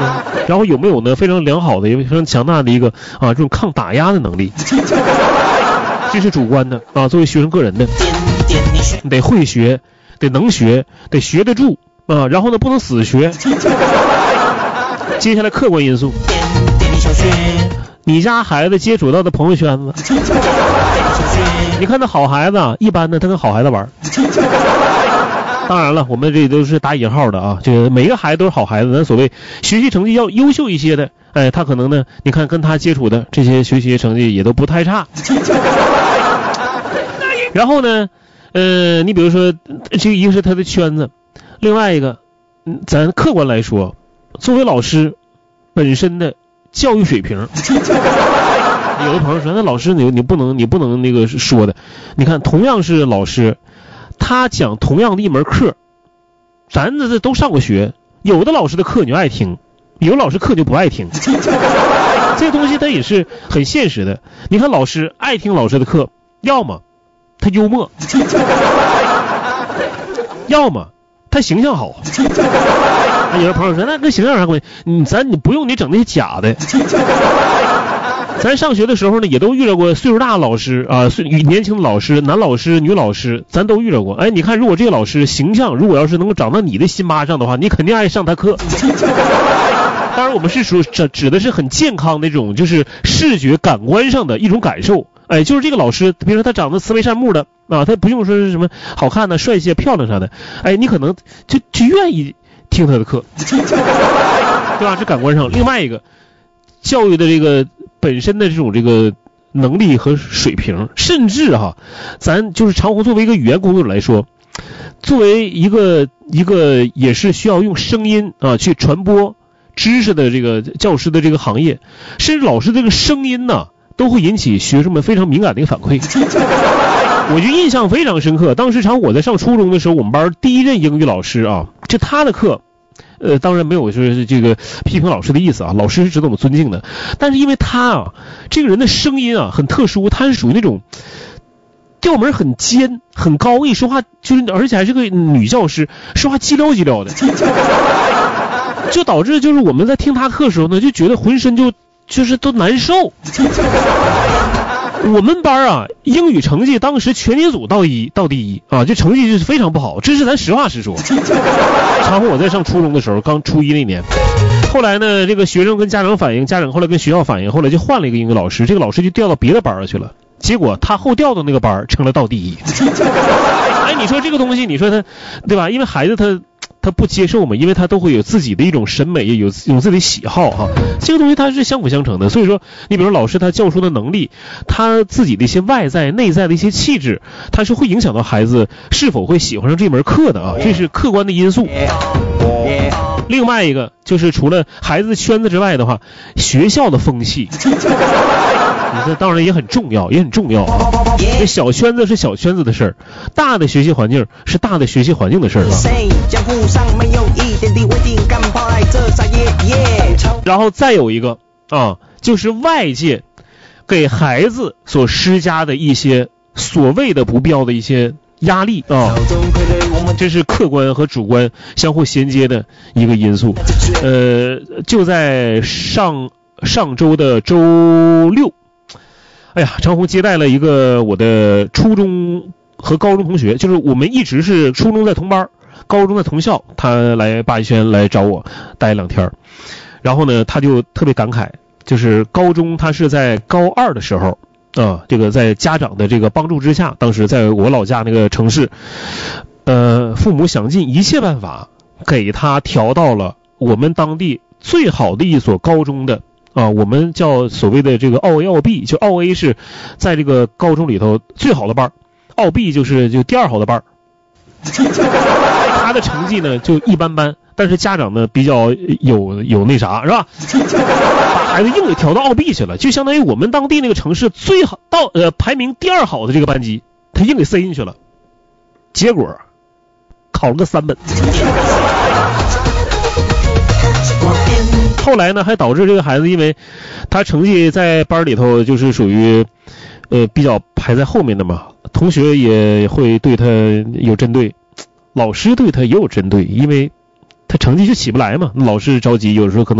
然后有没有呢非常良好的、也非常强大的一个这种抗打压的能力，这是主观的啊，作为学生个人的，得会学，得能学，得学得住啊，然后呢不能死学。接下来客观因素，你家孩子接触到的朋友圈子，你看那好孩子啊，一般的他跟好孩子玩。当然了，我们这都是打引号的啊，就每个孩子都是好孩子，咱所谓学习成绩要优秀一些的，他可能呢，你看跟他接触的这些学习成绩也都不太差。然后呢，你比如说，这个一个是他的圈子，另外一个，咱客观来说，作为老师本身的教育水平，有的朋友说，那老师你不能那个说的，你看同样是老师。他讲同样的一门课，咱这都上过学，有的老师的课你就爱听，有的老师课就不爱听。这东西它也是很现实的。你看老师爱听老师的课，要么他幽默，要么他形象好。有的朋友说，那跟形象有啥关系？你不用你整那些假的。咱上学的时候呢，也都遇到过岁数大的老师啊，年轻的老师，男老师、女老师，咱都遇到过。你看，如果这个老师形象，如果要是能够长到你的心巴上的话，你肯定爱上他课。当然，我们是指的是很健康的那种，就是视觉感官上的一种感受。就是这个老师，比如说他长得慈眉善目的啊，他不用说是什么好看的、帅气、漂亮啥的，你可能就愿意听他的课，对吧？这感官上。另外一个，教育的这个本身的这个能力和水平，甚至咱就是长虹作为一个语言工作者来说，作为一个也是需要用声音去传播知识的这个教师的这个行业，甚至老师这个声音呢，都会引起学生们非常敏感的一个反馈。我就印象非常深刻，当时我在上初中的时候，我们班第一任英语老师就他的课。当然没有说这个批评老师的意思啊，老师是值得我们尊敬的。但是因为他这个人的声音很特殊，他是属于那种调门很尖、很高，一说话而且还是个女教师，说话叽撩叽撩的，就导致就是我们在听他课的时候呢，就觉得浑身就是都难受。我们班英语成绩当时全年组到第一这成绩是非常不好，这是咱实话实说。常乎我在上初中的时候，刚初一那年，后来呢，这个学生跟家长反映，家长后来跟学校反映，后来就换了一个英语老师，这个老师就调到别的班去了，结果他后调的那个班成了到第一。你说这个东西，你说他对吧？因为孩子他不接受嘛，因为他都会有自己的一种审美，有自己的喜好这个东西它是相辅相成的。所以说，你比如说老师他教书的能力，他自己的一些外在内在的一些气质，他是会影响到孩子是否会喜欢上这门课的这是客观的因素。另外一个就是除了孩子的圈子之外的话，学校的风气，这当然也很重要，这小圈子是小圈子的事儿，大的学习环境是大的学习环境的事儿然后再有一个就是外界给孩子所施加的一些所谓的不必要的一些压力这是客观和主观相互衔接的一个因素。就在上周的周六，长虹接待了一个我的初中和高中同学，就是我们一直是初中在同班，高中在同校，他来八一轩来找我待2天，然后呢他就特别感慨，就是高中他是在高2的时候这个在家长的这个帮助之下，当时在我老家那个城市，父母想尽一切办法给他调到了我们当地最好的一所高中的我们叫所谓的这个奥 A 奥 B， 就奥 A 是在这个高中里头最好的班，奥 B 就第2好的班。他的成绩呢就一般般，但是家长呢比较有那啥是吧，把孩子硬给调到奥 B 去了，就相当于我们当地那个城市最好排名第2好的这个班级，他硬给塞进去了，结果考了个3本。后来呢还导致这个孩子，因为他成绩在班里头就是属于比较排在后面的嘛，同学也会对他有针对，老师对他也有针对，因为他成绩就起不来嘛，老师着急，有时候可能